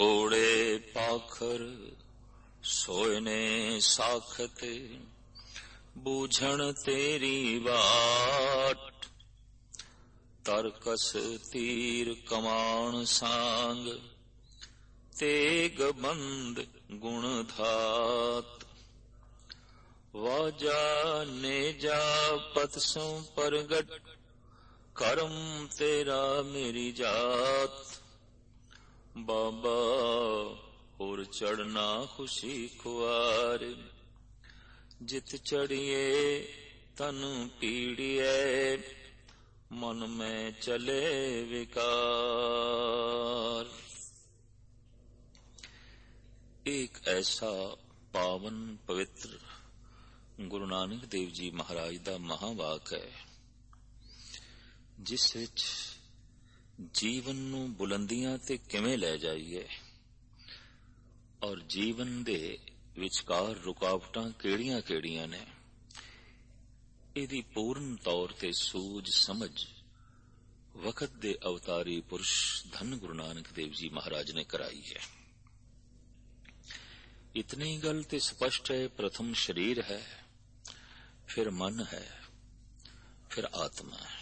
ਥੋੜੇ ਪਾਖਰ ਸੋਏ ਨੇ ਸਾਖਤ, ਬੂਝਣ ਤੇਰੀ ਬਾਟ। ਤਰਕਸ ਤੀਰ ਕਮਾਨ ਸਾਂਗ, ਤੇਗ ਬੰਦ ਗੁਣ ਧਾਤ। ਵਾਜਾ ਨੇਜਾ ਪਤਸੋਂ ਪ੍ਰਗਟ, ਕਰਮ ਤੇਰਾ ਮੇਰੀ ਜਾਤ। ਬਾਬਾ ਹੋਰ ਚੜਨਾ ਖੁਸ਼ੀ ਖੁਆਰ, ਜਿਤ ਚੜੀਏ ਤਨ ਪੀੜੀਏ, ਮਨ ਮੈਂ ਚਲੇ ਵਿਕਾਰ। एक ऐसा पावन पवित्र गुरु नानक देव जी महाराज दा महावाक है, जिस विच जीवन नूं बुलंदियां ते किवें लै जाइए और जीवन दे विचकार रुकावटां किहड़ियां-किहड़ियां ने, इहदी पूर्ण तौर ते सूझ समझ वक्त दे अवतारी पुरुष धन गुरु नानक देव जी महाराज ने कराई है। इतनी गल ते स्पष्ट है, प्रथम शरीर है, फिर मन है, फिर आत्मा है।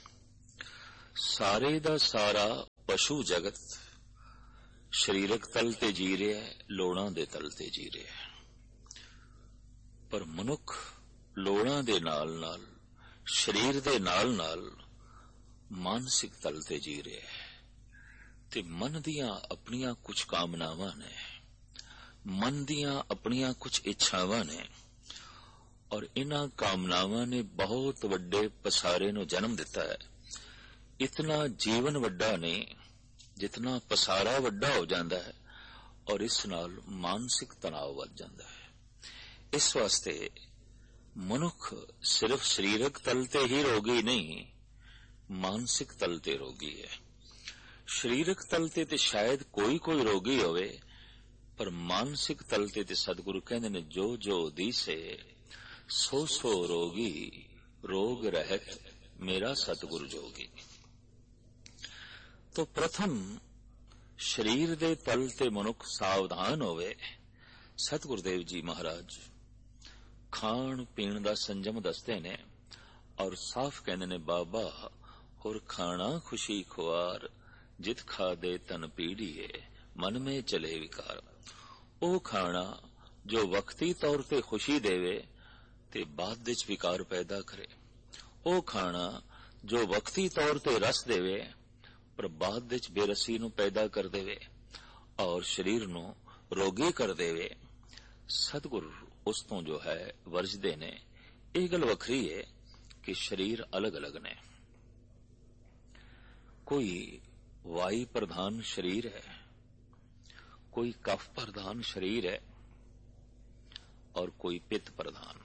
सारे दा सारा पशु जगत शरीरक तल ते जी रहा है, लोड़ां दे तल ते जी रहा है, पर मनुख लोड़ां दे नाल नाल, शरीर दे नाल नाल मानसिक तल ते जी रहा है। ते मन दियां अपनियां कुछ कामनावां ने, मन दियां अपनियां कुछ इच्छावां ने, और इन्हां कामनावां ने बहुत वड्डे पसारे नूं जन्म दिता है। इतना जीवन वड्डा ने, जितना पसारा वड्डा हो जाता है, और इस नाल मानसिक तनाव वध जाता है। इस वास्ते मनुख सिर्फ शरीरक तल ते ही रोगी नहीं, मानसिक तल ते रोगी है। शरीरक तल ते शायद कोई कोई रोगी होवे, पर मानसिक तल ते सतगुरु कहंदे ने, जो जो दिसे सो सो रोगी, रोग रहत मेरा सतगुरु जोगी। तो प्रथम शरीर दे तल ते मनुख सावधान होवे। सतगुरुदेव जी महाराज खाण पीण दा संजम दसदे ने, और साफ कहंदे ने, बाबा और खाना खुशी खुआर, जित खा दे तन पीड़िए, मन में चले विकार। ਉਹ ਖਾਣਾ ਜੋ ਵਕਤੀ ਤੌਰ ਤੇ ਖੁਸ਼ੀ ਦੇਵੇ ਤੇ ਬਾਅਦ ਵਿੱਚ ਵਿਕਾਰ ਪੈਦਾ ਕਰੇ, ਉਹ ਖਾਣਾ ਜੋ ਵਕਤੀ ਤੌਰ ਤੇ ਰਸ ਦੇਵੇ ਪਰ ਬਾਅਦ ਵਿੱਚ ਬੇਰਸੀ ਨੂੰ ਪੈਦਾ ਕਰ ਦੇਵੇ ਔਰ ਸਰੀਰ ਨੂੰ ਰੋਗੀ ਕਰ ਦੇਵੇ, ਸਤਿਗੁਰੂ ਉਸ ਤੋਂ ਜੋ ਹੈ ਵਰਜਦੇ ਨੇ। ਇਹ ਗੱਲ ਵੱਖਰੀ ਹੈ ਕਿ ਸਰੀਰ ਅਲੱਗ-ਅਲੱਗ ਨੇ। ਕੋਈ ਵਾਯु प्रधान शरीर है, कोई कफ प्रधान शरीर है, और कोई पित्त प्रधान।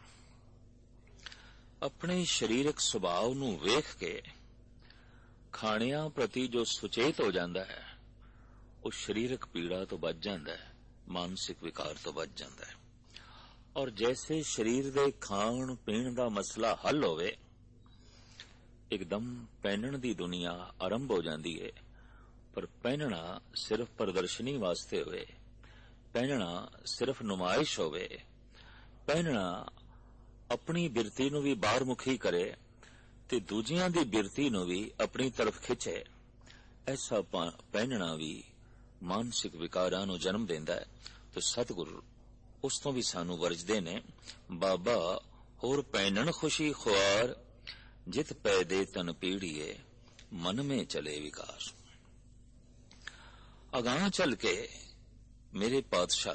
अपने शरीरक सुभाव नूं वेख के खाणियां प्रति जो सुचेत हो जाता है, वो शरीरक पीड़ा तो बच जाता है, मानसिक विकार तो बच जाता है। और जैसे शरीर दे खाण पीण दा मसला हल होवे, एकदम पहनण दी दुनिया आरंभ हो जाती है। पर पहनना सिर्फ प्रदर्शनी वास्ते होवे, पहनना सिर्फ नुमाइश होवे, पहनना अपनी बिरती नूं भी बाहर मुखी करे ते दूजियां दी बिरती नूं भी अपनी तरफ खिंचे, ऐसा पहनना भी मानसिक विकारां नूं जन्म देंदा है। तो सतगुरु उस तों भी सानू वरजदे ने, बाबा होर पहनण खुशी खुआर, जित पै दे तन पीड़िए, मन में चले विकार। अगां चल के मेरे पातशाह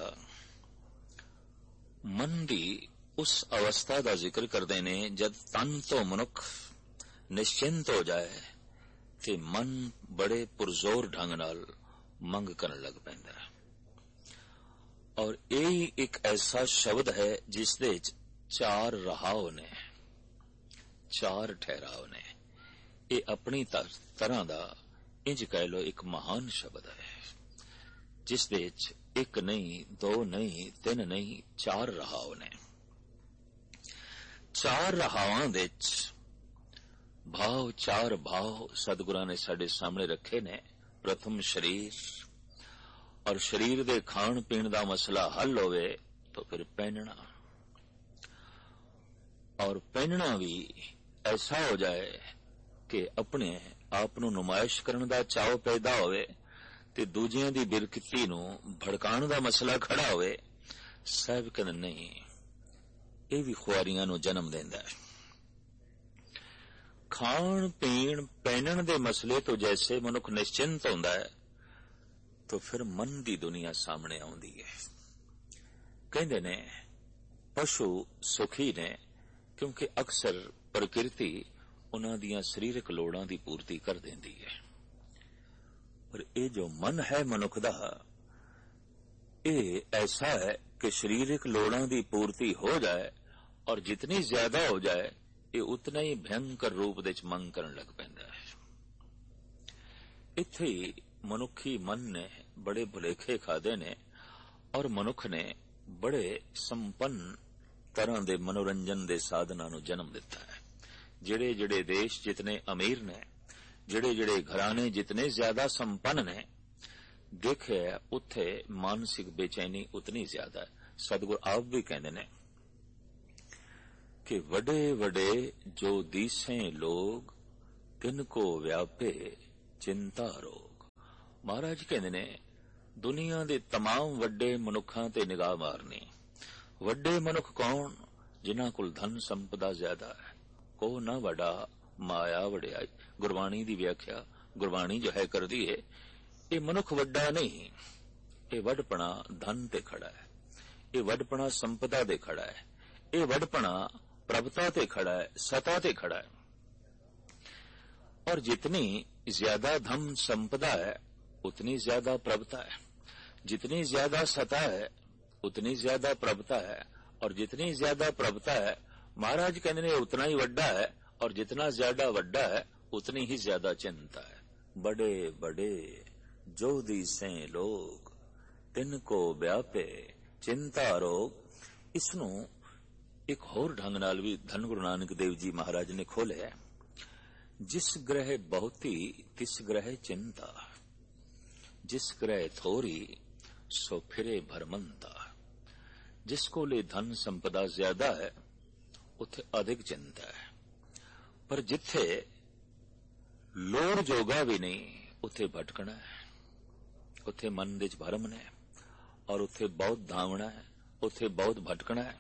मन दी उस अवस्था का जिक्र करते ने, जद तन तो मनुख निश्चिंत हो जाए ते मन बड़े पुरजोर ढंग नाल मंग करन लग पैंदा है। और यही एक ऐसा शब्द है जिस दे चार रहाव ने, चार ठहराव ने। ये अपनी तरह दा इंज कह लो एक महान शब्द है, जिस दे एक नहीं, दो नहीं, तीन नहीं, चार रहाव ने। चार रहावां दे भाव, चार भाव सतगुरां ने साडे सामने रखे ने। प्रथम शरीर, और शरीर दे खाण पीण दा मसला हल होवे तो फिर पहनना, और पहनना भी ऐसा हो जाए कि अपने आप नूं नुमाइश करन दा चाव पैदा होवे ते दूजियां दी बिरकती नूं भड़काण दा मसला खड़ा होवे। साहब कहंदे नहीं, ये भी खुआरियां नूं जन्म देंदा है। खाण पीण पहनण दे मसले तो जैसे मनुख निश्चिंत होंदा है तो फिर मन दी दुनिया सामने आउंदी है। कहंदे ने पशु सुखी ने क्योंकि अक्सर प्रकृति उन्हां दियां सरीरक लोड़ां दी पूर्ति कर देंदी है, पर ये जो मन है मनुख दा, ये ऐसा है कि शरीरक लोड़ां दी पूर्ति हो जाए और जितनी ज्यादा हो जाए ये उतना ही भयंकर रूप दे मंग करन लग पैंदा है। इत्थे मनुखी मन ने बड़े भुलेखे खादे ने और मनुख ने बड़े संपन्न तरह दे मनोरंजन दे साधनां नूं जन्म दिता है। जिहड़े जिहड़े देश जितने अमीर ने, जिहड़े जिहड़े घराने जितने ज्यादा संपन्न ने, देखे उत्थे मानसिक बेचैनी उतनी ज्यादा है। सतगुरु आप भी कहंदे ने कि वडे वडे जो दीसे लोग तिनको व्यापे चिंता रोग। महाराज कहंदे ने दुनिया दे तमाम वड्डे मनुखां ते निगाह मारनी। वड्डे मनुख कौन? जिन्हां कोल धन संपदा ज्यादा है। को ना वड़ा माया वड़ियाई। गुरबाणी दी व्याख्या गुरबाणी जो है कर दी है, ये मनुख वड्डा नहीं, ये वडपना धन ते खड़ा है, ये वडपना संपदा दे खड़ा है, ये वडपना प्रभुता ते खड़ा है, सता ते खड़ा है। और जितनी ज्यादा धन संपदा है उतनी ज्यादा प्रभुता है, जितनी ज्यादा सता है उतनी ज्यादा प्रभुता है, और जितनी ज्यादा प्रभुता है महाराज कहते ने उतना ही वड्डा है, और जितना ज्यादा वड्डा है उतनी ही ज्यादा चिंता है। बड़े बड़े जो दीसे लोग तिनको व्यापे चिंता रोग। इसनू एक होर ढंग नाल भी धन गुरु नानक देव जी महाराज ने खोलिया, जिस ग्रह बहुती तिस ग्रह चिंता, जिस ग्रह थोड़ी सो फिरे भरमंता। जिसको ले धन संपदा ज्यादा है उथे अधिक चिंता है, पर जिथे लोड़ जोगा भी नहीं उथे भटकना है, उथे मन दे भरम ने, और उथे बहुत धावना है, उथे बहुत भटकना है।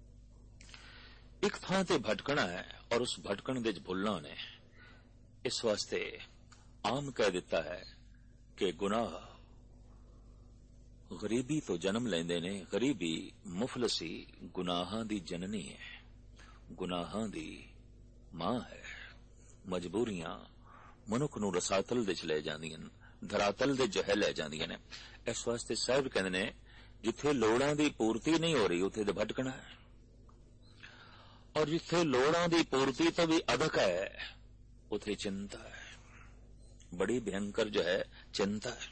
एक थां ते भटकना है और उस भटकण दे भुलना ने। इस वास्ते आम कह दिता है कि गुनाह गरीबी तो जन्म लेंदे ने। गरीबी मुफलसी गुनाहां दी जननी है, गुनाहां दी मां है। मजबूरियां मनुख नूं रसातल दे च ले जांदियां, धरातल दे जह ले जांदियां ने। इस वास्ते साहब कहंदे ने जिथे लोड़ां दी पूर्ति नहीं हो रही उथे ते भटकना है, और जिथे लोड़ां दी पूर्ति तो भी अधिक है उथे चिंता है। बड़ी भयंकर जो है चिंता है।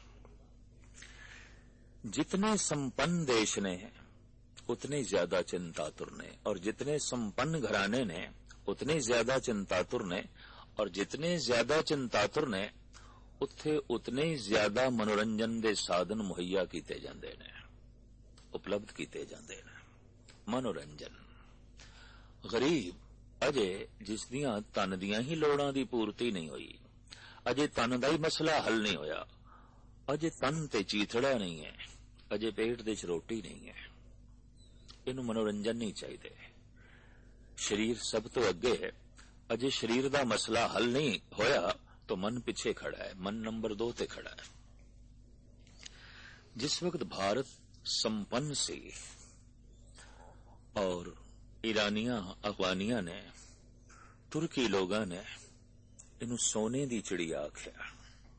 जितने संपन्न देश ने उतने ज्यादा चिंतातुर ने, और जितने संपन्न घराने ने उतने ज्यादा चिंतातुर ने, और जितने ज्यादा चिंतातुर ने उत्थे उतने ज्यादा मनोरंजन दे साधन मुहैया कीते जांदे ने, उपलब्ध कीते जांदे ने। मनोरंजन गरीब अजे जिस दियां तन दियां ही लोड़ां दी पूर्ति नहीं हुई, अजे तन दा ही मसला हल नहीं होया, अजे तन ते चीथड़ा नहीं है, अजे पेट दे च रोटी नहीं है, इनू मनोरंजन नहीं चाहिए। शरीर सब तो अगे है, अजे शरीर दा मसला हल नहीं होया तो मन पिछे खड़ा है, मन नंबर 2 ते खड़ा है। जिस वक्त भारत संपन्न सी और ईरानिया अफगानिया ने, तुर्की लोगां ने इनू सोने दी चिड़ी आख्या।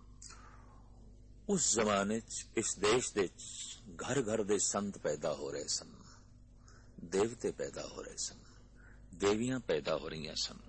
उस जमाने इस देश दे घर घर दे संत पैदा हो रहे सन, देवते पैदा हो रहे सन, देवियां पैदा हो रही सन,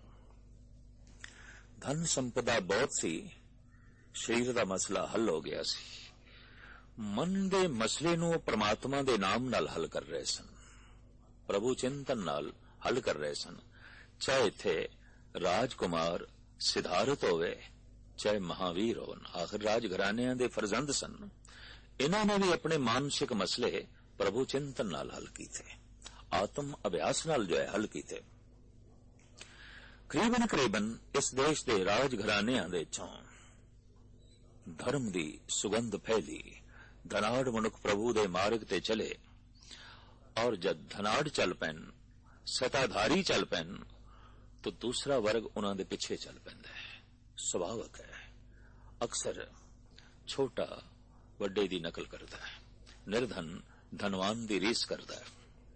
धन संपदा बहुत सी, शरीर दा मसला हल हो गया सी। मन दे मसले नू परमात्मा दे नाम नाल हल कर रहे सन, प्रभु चिंतन नाल हल कर रहे सन। चाहे इत्थे राजकुमार सिद्धार्थ होवे, चाहे महावीर होन, आखिर राज घरानियां दे फरजंद सन। इन्हां ने भी अपने मानसिक मसले प्रभु चिंतन नाल हल कीते, आत्म अभ्यास नाल जो है हल कीते। करीबन इस देश के राज घरानियां दे चों धर्म दी सुगंध फैली, धनाड़ मनुख प्रभु दे मार्ग ते चले, और जब धनाड़ चल पैन, सताधारी चल पैन, तो दूसरा वर्ग उन्हां दे पिछे चल पैंदा है। सुभावक है, अक्सर छोटा वड्डे दी नकल करता है, निर्धन धनवान दी रीस करता है।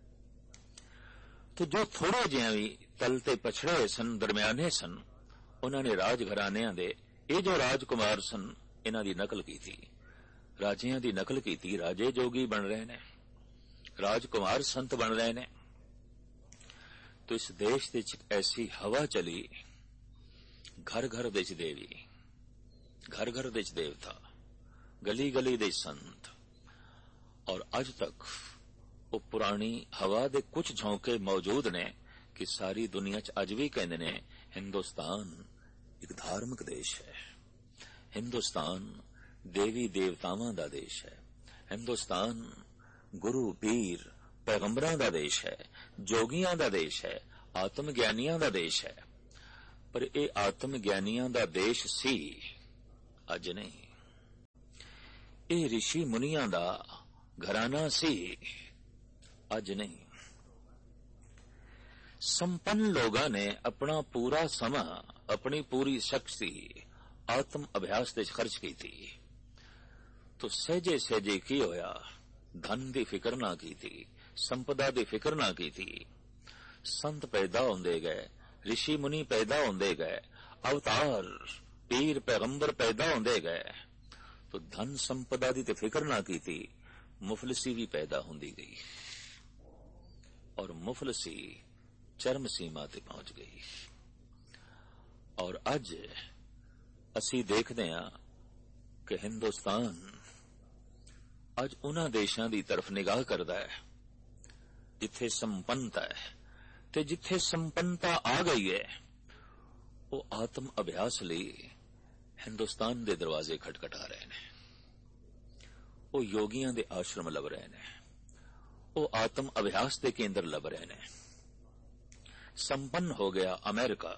तो जो थोड़े जिहा भी तल ते पछड़े सन, दरम्याने सन, उन्होंने राज घरानियां दे ये जो राजकुमार सन इन्हां दी नकल की थी, राजियां दी नकल की थी। राजे जोगी बन रहे ने, राजकुमार संत बन रहे ने। तो इस देश दे ऐसी हवा चली, घर घर देच देवी, घर घर देच देवता, गली गली दे संत, और अज तक वो पुरानी हवा दे कुछ झोंके मौजूद ने कि सारी दुनिया च अज भी कहंदे ने हिंदुस्तान एक धार्मिक देश है, हिंदुस्तान देवी देवतावां दा देश है, हिंदुस्तान गुरु पीर पैगंबरां दा देश है, जोगियां दा देश है, आत्म ज्ञानियां दा देश है। पर ये आत्म ज्ञानियां दा देश सी, अज नहीं। ये ऋषि मुनियां दा घराना सी, अज नहीं। संपन्न लोगां ने अपना पूरा समा, अपनी पूरी शक्ति आत्म अभ्यास ते खर्च की थी। तो सहजे सहजे की होया, धन दी फिक्र ना की थी, संपदा दी फिक्र ना की थी। संत पैदा होंदे गए, ऋषि मुनि पैदा होंदे गए, अवतार पीर पैगंबर पैदा होंदे गए। तो धन संपदा दी ते फिक्र ना की थी, मुफलसी भी पैदा होंदी गई, और मुफलसी चरम सीमा ते पहुंच गई। और अज असी देखते हैं कि हिंदुस्तान अज उन्हां देशां दी तरफ निगाह करदा है जिथे संपन्नता है, ते जिथे संपन्नता आ गई है वो आत्म अभ्यास लई हिंदुस्तान दे दरवाजे खटखटा रहे ने, वो योगियां दे आश्रम लभ रहे ने, वो आत्म अभ्यास दे केंद्र लभ रहे ने। संपन्न हो गया अमेरिका,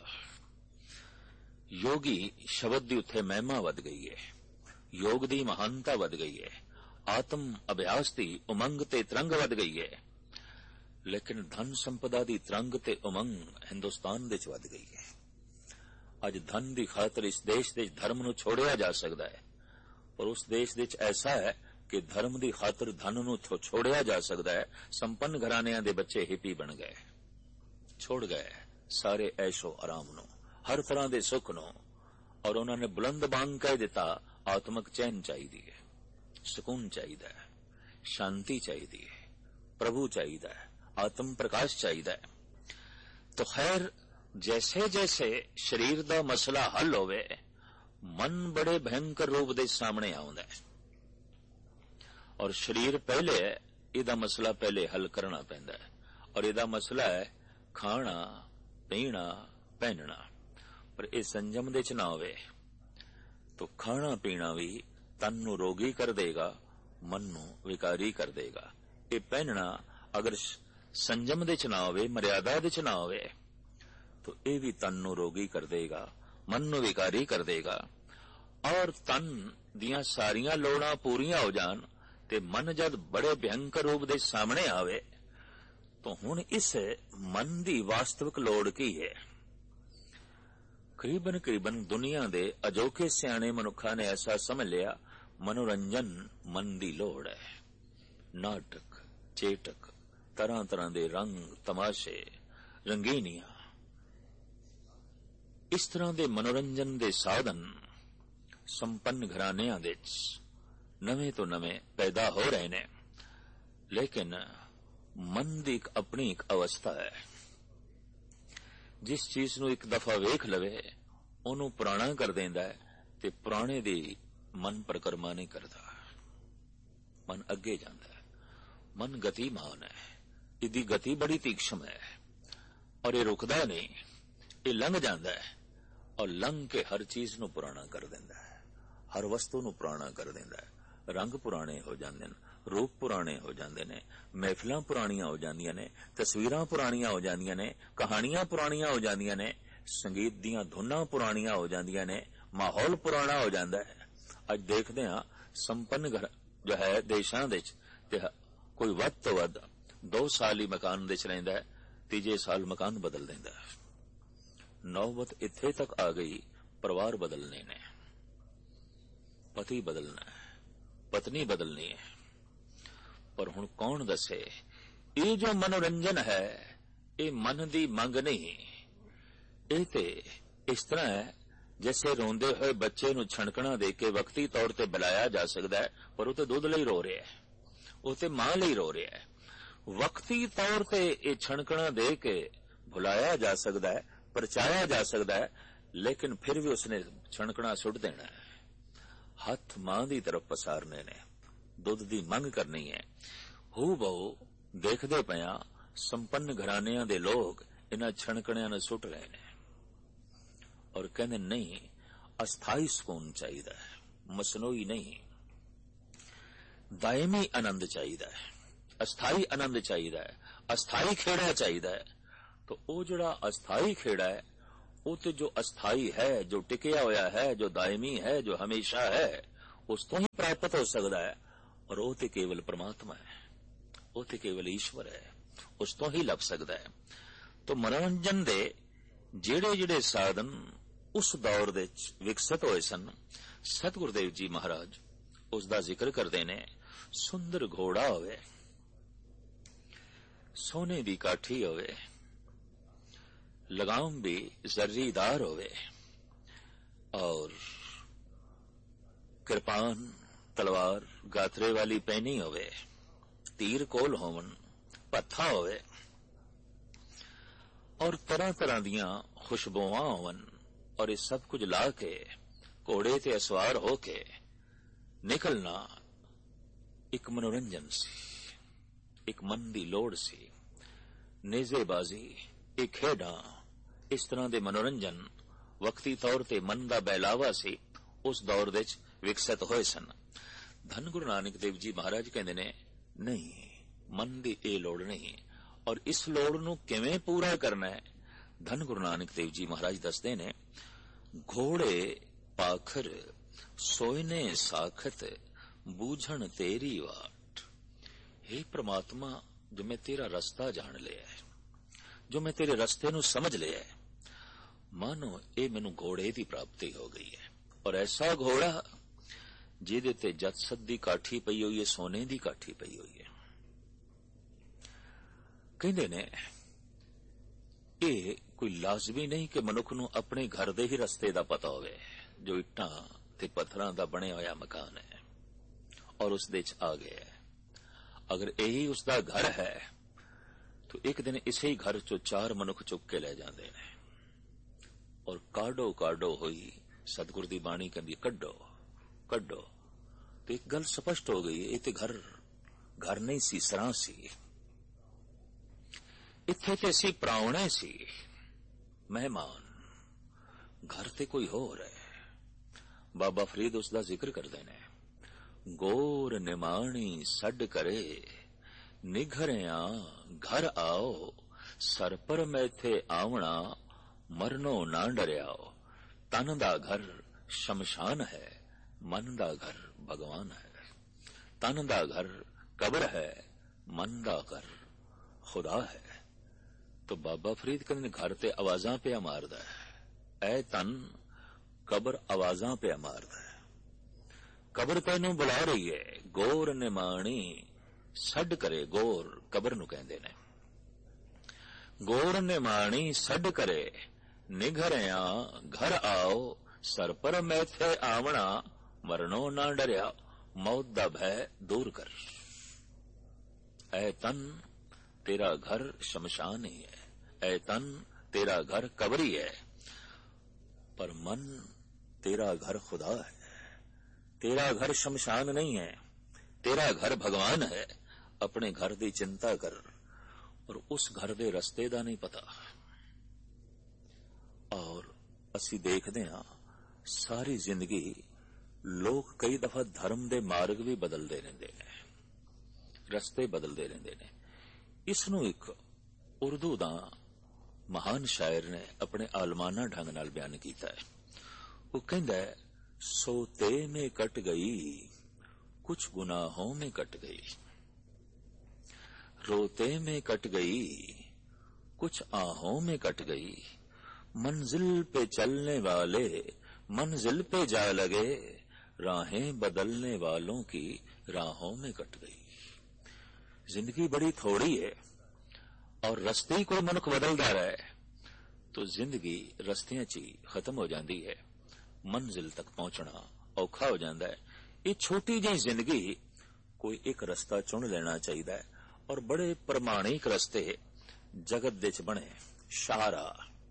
योगी शब्द दी उत्थे महिमा वध गई है, योग दी महानता वध गई है, आत्म अभ्यास दी उमंग ते तरंग वध गई है। लेकिन धन संपदा दी तरंग ते उमंग हिंदुस्तान दे च वध गई है। अज धन दी खातर इस देश दे धर्म नूं छोड़िया जा सकदा है, और उस देश दे च ऐसा है कि धर्म दी खातर धन नूं छोड़िया जा सकदा है। संपन्न घरानियां दे बच्चे हिपी बन गए, छोड़ गए सारे ऐशो आराम नूं, हर तरह दे सुख नूं, और उन्होंने बुलंद बांग कह दिता आत्मक चैन चाहिदी है, सुकून चाहिदा है, शांति चाहिदी है, प्रभु चाहिदा है, आत्म प्रकाश चाहिदा है। तो खैर जैसे जैसे शरीर दा मसला हल होवे, मन बड़े भयंकर रूप दे सामने आउंदा है, और शरीर पहले है, इहदा मसला पहले हल करना पैंदा है। और इहदा मसला है खाना पीना पहनना। पर इह संजम दे च ना होवे तो खाना पीना भी तन नूं रोगी कर देगा, मन नूं विकारी कर देगा। ये पहनना अगर संजम दे च ना होवे, मर्यादा दे च ना होवे, तो ये भी तन नूं रोगी कर देगा, मन नूं विकारी कर देगा। और तन दियां सारियां लोड़ां पूरियां हो जान ते मन जद बड़े भयंकर रूप दे सामने आवे, तो हुण इस मन दी वास्तविक लोड़ की है। करीबन दुनिया दे अजोके सियाणे मनुखा ने ऐसा समझ लिया मनोरंजन मन दी लोड़ है। नाटक चेटक, तरह तरह दे रंग तमाशे रंगीनियां, इस तरह दे मनोरंजन दे साधन संपन्न घरानियां दे नवे तो नवे पैदा हो रहे ने। लेकिन मन दी एक अपनी एक अवस्था है, जिस चीज नूं एक दफा वेख लवे ओनू पुराना कर देंदा है, ते पुराने दी मन परिक्रमा नहीं करता, मन अगे जाता है। मन गतिमान है, इदी गति बड़ी तीक्ष्ण है, और ये रुकदा नहीं, ये लंघ जाता है, और लंघ के हर चीज नूं पुराना कर देंदा है, हर वस्तु नूं पुराना कर देंदा है। रंग पुराने हो जाते हैं, रूप पुराने हो जाते ने, महफिलां पुरानियां हो जांदियां ने, तस्वीरां पुरानियां हो जांदियां ने, कहानियां पुरानियां हो जांदियां ने, संगीत दीयां धुनां पुरानियां हो जांदियां ने, माहौल पुराना हो जाता है। अज देखते हैं संपन्न घर जो है देशां दे कोई वध तो वध 2 साल ही मकान दे रहिंदा है, तीजे साल मकान बदल देंदा है। नौबत इत्थे तक आ गई, परिवार बदलने ने, पति बदलना है, पत्नी बदलनी है। पर हुण कौन दसे ये जो मनोरंजन है ये मन दी मंग नहीं, ये ते इस तरह है जैसे रोंदे हुए बच्चे नूं छणकणा दे के वक्ती तौर ते बुलाया जा सकता है, पर वो तो दुध लई रो रहा है, वो तो मां लई रो रहा है। वक्ती तौर ते ये छणकणा दे के भुलाया जा सकता है, परचाया जा सकता है, लेकिन फिर भी उसने छणकणा सुट देना है, हथ मां दी तरफ पसारने ने, दुध दी मंग करनी है। हू बहु देखदे पिया संपन्न घरानियां दे लोग इन्हां छणकणियां नूं सुट रहे ने और कहंदे नहीं, अस्थाई सुकून चाहिए, मसनूई नहीं, दायमी आनंद चाहिए, अस्थाई आनंद चाहिए, अस्थाई खेड़ा चाहिए। तो वो जड़ा अस्थाई खेड़ा है वो तो जो अस्थाई है, जो टिकया होया है, जो दायमी है, जो हमेशा है, उस तो ही प्राप्त हो सकता है। और वो तो केवल परमात्मा है, वो तो केवल ईश्वर है, उस तो ही लभ सकता है। तो मनोरंजन दे जेड़े जेड़े साधन उस दौर दे विकसित होए सन, सतगुरुदेव जी महाराज उसका जिक्र करते ने। सुंदर घोड़ा होवे, सोने दी काठी होवे, लगाम भी जर्रीदार होवे, और कृपान तलवार गात्रे वाली पहनी होवे, तीर कोल होवन, पत्था होवे, और तरह तरह दियां खुशबुआं होवन, और ये सब कुछ ला के घोड़े ते असवार होके निकलना एक मनोरंजन सी, एक मन दी लोड़ सी। नेजेबाजी, एक खेडा, इस तरह दे मनोरंजन वक्ती तौर ते मन दा बहलावा सी, उस दौर दे विकसित होए सन। धन गुरु नानक देव जी महाराज कहंदे ने, नहीं, मन दी ये लोड़ नहीं, और इस लोड़ नूं किवें पूरा करना है। धन गुरु नानक देव जी महाराज दसदे ने, घोड़े पाखर सोयने साखत बूझण तेरी वाट। हे परमात्मा, जो मैं तेरा रास्ता जान लिया है, जो मैं तेरे रास्ते नूं समझ लिया है, मानो ये मैनू घोड़े की प्राप्ति हो गई है। और ऐसा घोड़ा जिहदे ते जसद दी काठी पई हुई है, सोने दी काठी पई हुई है। कहंदे ने ये कोई लाजमी नहीं कि मनुख नूं अपने घर दे ही रस्ते दा पता होवे, जो इट्टां ते पत्थरां दा बने होया मकान है और उस दे च आ गया है। अगर यही उसका घर है तो एक दिन इसे ही घर चो 4 मनुख चुक के ले जाते हैं, और काडो काडो होई सतगुर दी बाणी कहंदी, कड्डो कड्डो। तो एक गल स्पष्ट हो गई, ये तो घर नहीं सी, सरां सी, इत्थे ते सी प्रावणे सी, मेहमान, घर ते कोई होर है। बाबा फरीद उसका जिक्र करते हैं, गोर निमाणी सड करे निघरिया घर आओ, सर पर मैथे आवना मरनो ना डरियाओ। तन दा घर शमशान है, मन दा घर भगवान है। तन दा घर कब्र है, मन दा घर खुदा है। तो बाबा फरीद कहते घर ते आवाजां पे मारदा है, ऐ तन कब्र आवाजां पे मारदा है, कब्र तैनू बुला रही है। गोर निमाणी सड करे, गोर कब्र नू कहंदे ने, गोर निमाणी सड करे निघरिया घर आओ, सर पर मैथे आवना मरनो ना डरिया। मौत दा भय दूर कर, ऐ तन तेरा घर शमशान ही है, ऐ तन तेरा घर कब्र ही है, पर मन तेरा घर खुदा है। तेरा घर शमशान नहीं है, तेरा घर भगवान है। अपने घर की चिंता कर, और उस घर के रस्ते का नहीं पता। और असी देखते हाँ सारी जिंदगी ਲੋਕ ਕਈ ਦਫਾ ਧਰਮ ਦੇ ਮਾਰਗ ਵੀ ਬਦਲਦੇ ਰਹਿੰਦੇ ਨੇ, ਰਸਤੇ ਬਦਲਦੇ ਰਹਿੰਦੇ ਨੇ। ਇਸ ਨੂੰ ਇੱਕ ਉਰਦੂ ਦਾ ਮਹਾਨ ਸ਼ਾਇਰ ਨੇ ਆਪਣੇ ਆਲਮਾਨਾ ਢੰਗ ਨਾਲ ਬਿਆਨ ਕੀਤਾ ਹੈ। ਉਹ ਕਹਿੰਦਾ ਹੈ, ਸੋਤੇ में कट गई कुछ गुनाहों में कट गई, रोते में कट गई कुछ आहों में कट गई, मंजिल पे चलने वाले मंजिल पे जा लगे, राहें बदलने वालों की राहों में कट गई। जिंदगी बड़ी थोड़ी है और रस्ते कोई मनुख बदलता रहे तो जिंदगी रस्तियां च खत्म हो जाती है, मंजिल तक पहुंचना औखा हो जाता है। ये छोटी जी जिंदगी कोई एक रस्ता चुन लेना चाहिए और बड़े प्रमाणिक रस्ते जगत दे च बने। शाहरा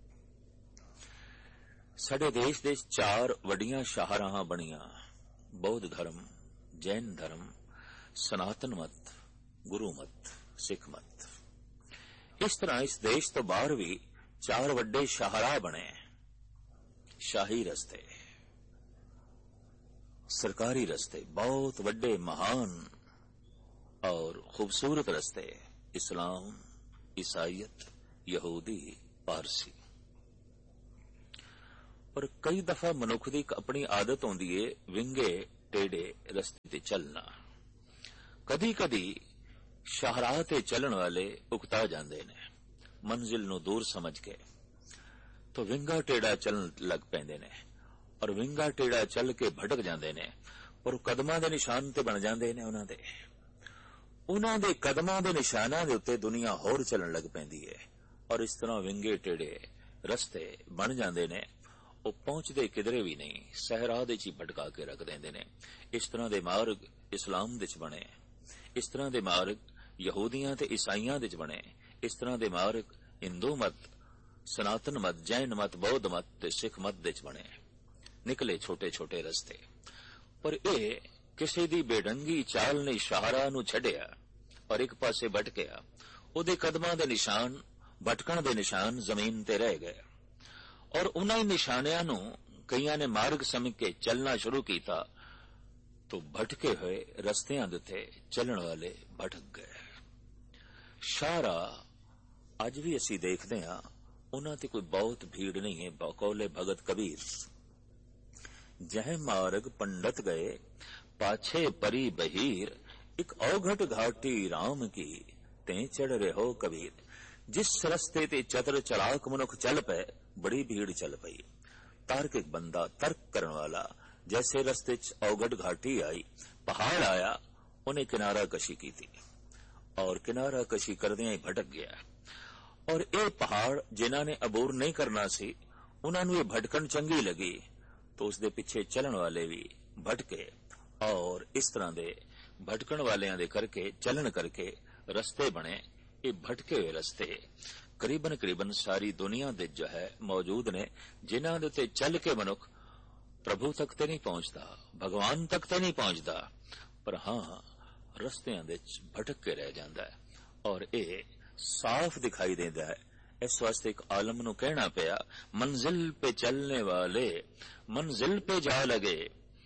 साडे देश दे 4 वड्डियां शाहरां बणियां, बौद्ध धर्म, जैन धर्म, सनातन मत, गुरु मत, सिख मत। इस तरह इस देश तो बाहर भी 4 वड्डे शाहराह बने, शाही रस्ते, सरकारी रस्ते, बहुत वड्डे महान और खूबसूरत रस्ते, इस्लाम, ईसाईयत, यहूदी, पारसी। पर कई दफा मनुख की अपनी आदत होंदी है विंगे टेढ़े रस्ते ते चलना। कदी कदी शाहराह ते चलन वाले उकता जाते ने, मंजिल नूं दूर समझ के तो विंगा टेढ़ा चलन लग पैंदे ने और विंगा टेढ़ा चल के भटक जाते ने और कदमां दे निशान ते बन जाते ने। उन्हां दे कदमां दे निशानां दे उत्ते दुनिया होर चलन लग पैंदी है और इस तरह विंगे टेढ़े रस्ते बन जाते ने। वो पहुंचते किधरे भी नहीं, सहरा दे च भटका के रख देंदे ने। इस तरह दे मार्ग इस्लाम दे च बने, इस तरह दे मार्ग यहूदियां ते ईसाइयां दे च बने, इस तरह दे मार्ग हिंदू मत, सनातन मत, जैन मत, बौद्ध मत ते सिख मत दे च बने। निकले छोटे छोटे रस्ते, पर यह किसी दी बेढंगी चाल ने शाहराह नूं छड्डिया और एक पासे भटकिया। उहदे कदमां दे निशान, भटकण दे निशान जमीन ते रह गए और उन्हां निशानियां नूं कईयां ने मार्ग समझ के चलना शुरू किया तो भटके हुए रस्तियां दे उत्ते चलण वाले भटक गए। शाहराह अज भी असीं देखदे हां, उन्हां ते कोई बहुत भीड़ नहीं है। बकौले भगत कबीर, जह मार्ग पंडित गए पाछे परी बहीर, एक औघट घाटी राम की ते चढ़ रहे हो कबीर। जिस रस्ते ते चतुर चलाक मनुख चल पे बड़ी भीड़ चल पई। तार्किक बंदा, तर्क करन वाला, जैसे रस्ते च औघट घाटी आई, पहाड़ आया, उन्हें किनारा कशी की थी और किनारा कशी करदियां ही भटक गया। और ये पहाड़ जिन्हां ने अबूर नहीं करना सी, उन्हां नूं ये भटकन चंगी लगी तो उसदे पिछे चलन वाले भी भटके और इस तरह दे भटकण वालियां दे करके चलन करके रस्ते बने। ये भटके हुए रस्ते करीबन करीबन सारी दुनिया दे जो है मौजूद ने, जिन्हां दे उत्ते चल के मनुख प्रभु तक ते नहीं पहुंचता, भगवान तक ते नहीं पहुंचता, पर हां रस्तियां दे भटक के रह जांदा है और ये साफ दिखाई देता है। इस वास्ते एक आलम नूं कहना पिया, मंजिल पे चलने वाले मंजिल पे जा लगे,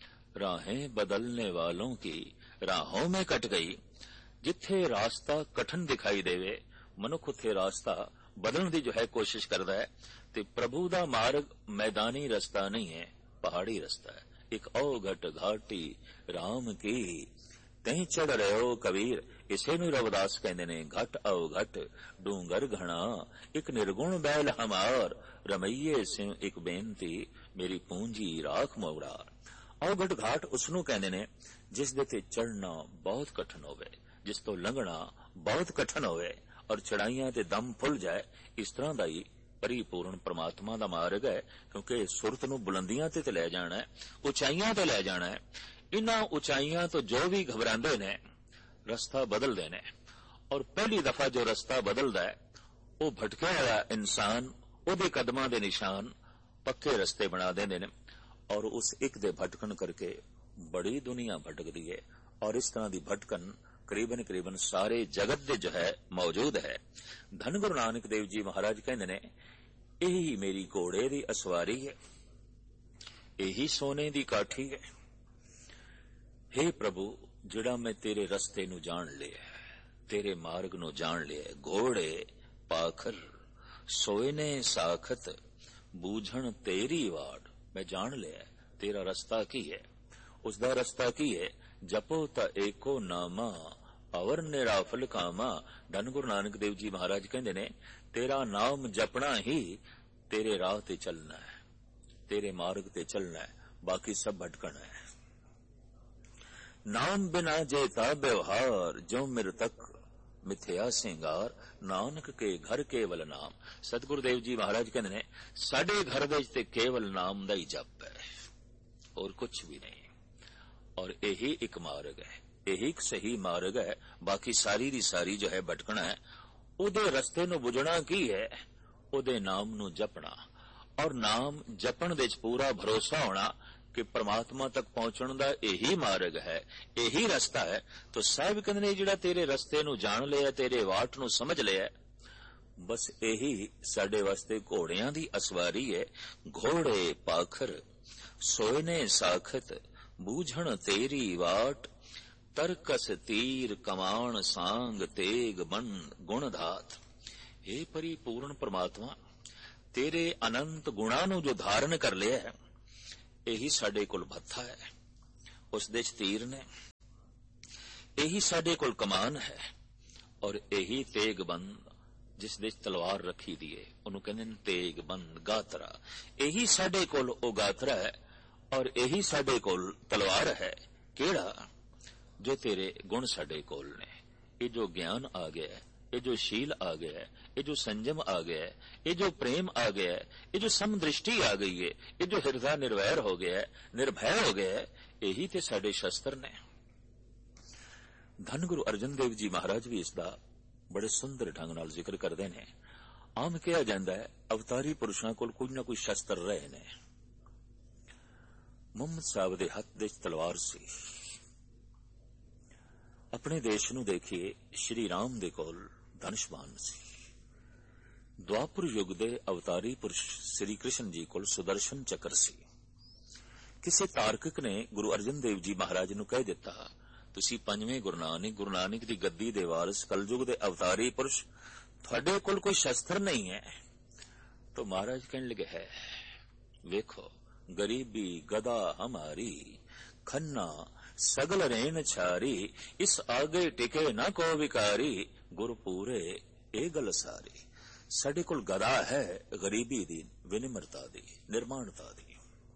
राहें बदलने वालों की राहों में कट गई। जिथे रास्ता कठिन दिखाई देवे मनुख उत्थे रास्ता बदलने की जो है कोशिश करता है। ते प्रभु दा मार्ग मैदानी रास्ता नहीं है, पहाड़ी रास्ता है। एक औघट घाटी राम की तहीं चढ़ रहे हो कबीर। इसे नूं रविदास कहंदे ने, घट अवघट डूंगर घना, एक निर्गुण बैल हमार, रमैये सिंह एक बेनती, मेरी पूंजी राख मोगड़ार। औघट घाट उसनूं कहंदे ने जिस दे ते चढ़ना बहुत कठिन होवे, जिस तो लंघना बहुत कठिन होवे और चढ़ाइयां ते दम फुल जाए। इस तरह दा ही परिपूर्ण परमात्मा दा मार्ग है, क्योंकि सुरत नूं बुलंदियां ते ले जाना है, उचाइयां ते ले जाना है। इन्हां उचाइयां तो जो भी घबरांदे ने रास्ता बदलदे ने और पहली दफा जो रास्ता बदलदा है वो भटका हुआ इंसान, ओदे कदमां दे निशान पक्के रास्ते बना देंदे ने और उस एक दे भटकन करके बड़ी दुनिया भटकदी है। और इस तरह की भटकन करीबन करीबन सारे जगत दे जो है मौजूद है। धन गुरु नानक देव जी महाराज कहंदे ने, यही मेरी घोड़े दी असवारी है, यही सोने दी काठी है, हे प्रभु, जिहड़ा मैं तेरे रस्ते नूं जाण लिया, तेरे मार्ग नूं जाण लिया, घोड़े पाखर सोए ने साखत बूझण तेरी वाड़, मैं जान लिया तेरा रस्ता की है, उसका रस्ता की है। जपो ता एको नामा अवर निराफल कामा। धन गुरु नानक देव जी महाराज कहते ने, तेरा नाम जपना ही तेरे राह ते चलना है, तेरे मार्ग ते चलना है, बाकी सब भटकना है। नाम बिना जेता व्यवहार, जो मृतक मिथ्या सिंगार, नानक के घर केवल नाम। सतगुरुदेव जी महाराज कहते ने, साडे घर दे ते केवल नाम दा ही जप है, और कुछ भी नहीं। और यही एक मार्ग है, यही एक सही मार्ग है। बाकी सारी दी सारी जो है भटकना है। उदे रस्ते नूं बुझना की है, उदे नाम नूं जपना, और नाम जपण दे पूरा भरोसा होना कि परमात्मा तक पहुंचण दा यही मार्ग है, यही रस्ता है। तो साहिब कहंदे ने, जिहड़ा तेरे रस्ते नूं जाण लिया, तेरे वाट नूं समझ लिया, बस यही साडे वास्ते घोड़ियां दी असवारी है। घोड़े पाखर सोए ने साखत बूझण तेरी वाट, तरकस तीर कमान सांग तेग बन गुण धात। हे परिपूर्ण परमात्मा, तेरे अनंत गुणां नूं जो धारण कर लिया है, यही साडे कोल भत्था है, उस दे च तीर ने, यही साडे कोल कमान है, और यही तेग बंद जिस दे च तलवार रखी दी है, उन्होंने कहते हैं तेग बंद गातरा। यही साडे कोल ओ गातरा है, और यही साडे कोल तलवार है। केड़ा? जो तेरे गुण साडे कोल ने। ये जो ज्ञान आ गया है, ये जो शील आ गया है, ये जो संयम आ गया है, ये जो प्रेम आ गया है, ये जो समदृष्टि आ गई है, ये जो हृदय निर्वैर हो गया है, निर्भय हो गया है, यही ते साडे शस्त्र ने। धन गुरु अर्जन देव जी महाराज भी इसका बड़े सुंदर ढंग नाल जिक्र करते हैं। आम कहा जाता है, अवतारी पुरुषों कोल कोई ना कोई शस्त्र रहे ने। मुहम्मद साहब दे हथ दे तलवार सी। अपने देश नूं देखिए, श्री राम दे कोल धनुष्बाण सी। द्वापर युग दे अवतारी पुरुष श्री कृष्ण जी कोल सुदर्शन चक्र सी। किसी तार्किक ने गुरु अर्जन देव जी महाराज नूं कह दिता, तुसी पंजवें गुरु नानक दी गद्दी दे वारिस कलयुग दे अवतारी पुरुष, तुहाडे कोल कोई शस्त्र नहीं है। तो महाराज कहने लगे, है वेखो, गरीबी गदा हमारी, खन्ना सगल रेन छारी, इस आगे टिके न को विकारी, गुरु पूरे ए गल सारी। साडे कोल गदा है गरीबी दी, विनिम्रता दी, निर्माणता दी।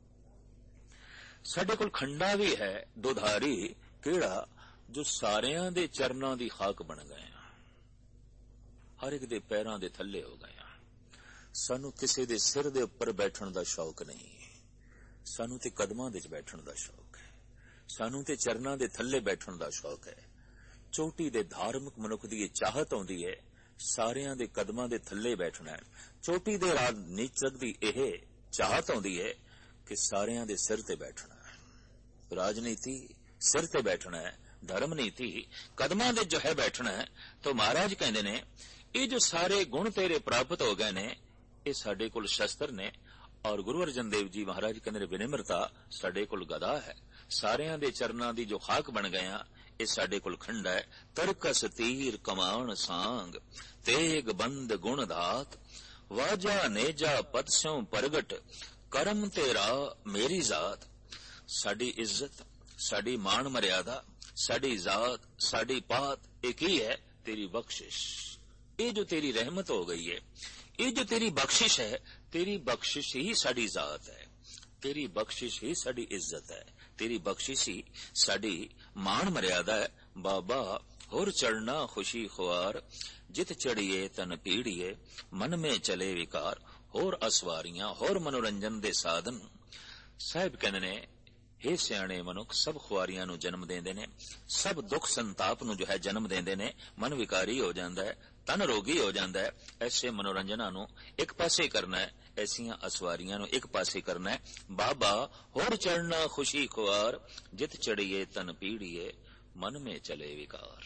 साडे कोल खंडा भी है दुधारी, केड़ा? जो सारियां दे चरनां दी खाक बन गए, हर एक दे पैरां दे थल्ले हो गए। सानू किसी दे सिर दे उपर बैठण दा शौक नहीं, सानू ते कदमां दे बैठण दा शौक है, सानू ते चरनां दे थल्ले बैठण दा शौक है। चोटी दे धार्मिक मनुख दी चाहत आउंदी है, सारियां दे कदमां दे थल्ले बैठना है। चोटी दे राजनीतिक दी यह चाहत आउंदी है कि सारियां दे सिर ते बैठना है। राजनीति सिर ते बैठना है, धर्म नीति कदमां दे जो है बैठना है। तो महाराज कहंदे ने, ये जो सारे गुण तेरे प्राप्त हो गए ने, ये साडे कोल शस्त्र ने। और गुरु अर्जन देव जी महाराज कहंदे ने, विनिम्रता साडे कोल गदा है, सारियां दे चरनां दी जो खाक बन गया, ये साडे कोल खंड है। तरकस तीर कमान सांग तेग बंद गुण धात, वाजा नेजा पद स्यों प्रगट, करम तेरा मेरी जात। साडी इज्जत, साडी मान मर्यादा, साडी जात, साडी पात एक ही है, तेरी बख्शिश। ये जो तेरी रहमत हो गई है, ये जो तेरी बख्शिश है, तेरी बख्शिश ही साडी जात है, तेरी बख्शिश ही साडी इज्जत है, तेरी बख्शिश ही साडी मान मर्यादा है। बाबा होर चढ़ना खुशी खुआर, जित चढ़िए तन पीड़िए, मन में चले विकार, होर असवारियां होर मनोरंजन दे साधन। साहिब कहंदे ने, हे सियाणे मनुख, सब खुआरियां नूं जन्म देंदे ने, सब दुख संताप नूं जो है जन्म देंदे ने। मन विकारी हो जांदा है, तन रोगी हो जांदा है। ऐसे मनोरंजनां नूं एक पासे करना है, ऐसियां असवारियां नूं एक पासे करना है। बाबा होर चढ़ना खुशी खुआर, जित चढ़िए तन पीड़िए, मन में चले विकार।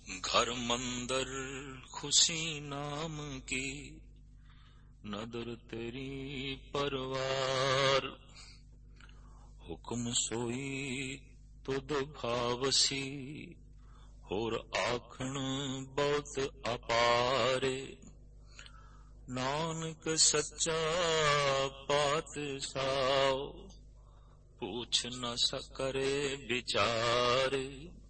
घर मंदर खुशी नाम की, नदर तेरी परवार। हुक्म सोई तुद भावसी, होर आखण बहुत अपारे। नानक सच्चा पातशाह, पूछ न सकरे विचारे।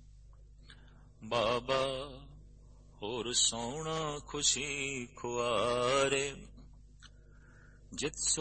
बाबा होर सोना खुशी खुआरे, जित